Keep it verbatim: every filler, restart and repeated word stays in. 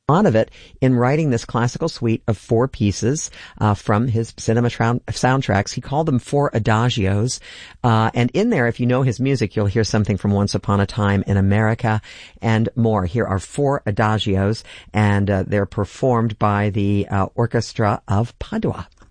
lot of it in writing this classical suite of four pieces uh, from his cinema tra- soundtracks. He called them four adagios. Uh, and in there, if you know his music, you'll hear something from Once Upon a Time in America and more. Here are four adagios, and uh, they're performed by the uh, Orchestra of Padua.